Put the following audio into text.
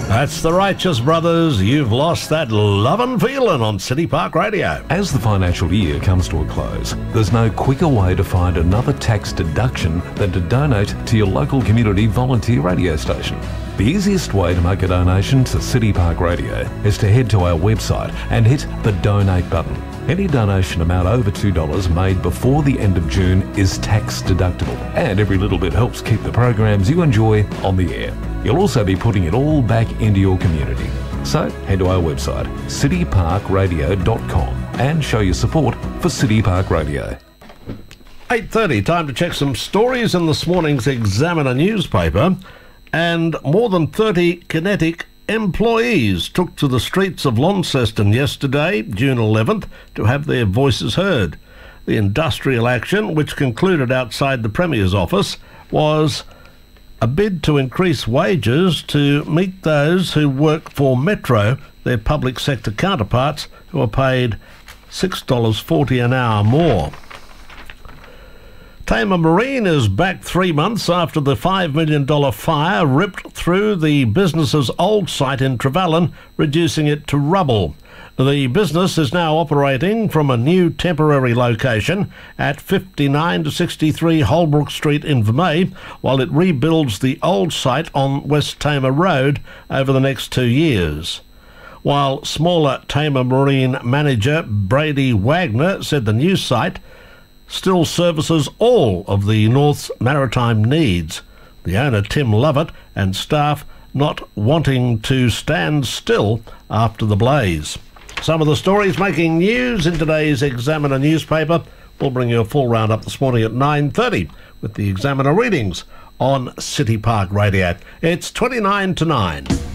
That's the Righteous Brothers. You've lost that lovin' feeling on City Park Radio. As the financial year comes to a close, there's no quicker way to find another tax deduction than to donate to your local community volunteer radio station. The easiest way to make a donation to City Park Radio is to head to our website and hit the donate button. Any donation amount over $2 made before the end of June is tax deductible, and every little bit helps keep the programs you enjoy on the air. You'll also be putting it all back into your community. So head to our website, cityparkradio.com, and show your support for City Park Radio. 8:30, time to check some stories in this morning's Examiner newspaper. And more than 30 Kinetic employees took to the streets of Launceston yesterday, June 11th, to have their voices heard. The industrial action, which concluded outside the Premier's office, was a bid to increase wages to meet those who work for Metro, their public sector counterparts, who are paid $6.40 an hour more. Tamar Marine is back 3 months after the $5 million fire ripped through the business's old site in Trevellyn, reducing it to rubble. The business is now operating from a new temporary location at 59 to 63 Holbrook Street in Vermey, while it rebuilds the old site on West Tamar Road over the next 2 years. While smaller Tamar Marine manager Brady Wagner said the new site still services all of the North's maritime needs. The owner, Tim Lovett, and staff not wanting to stand still after the blaze. Some of the stories making news in today's Examiner newspaper. We'll bring you a full roundup this morning at 9:30 with the Examiner readings on City Park Radio. It's 29 to 9.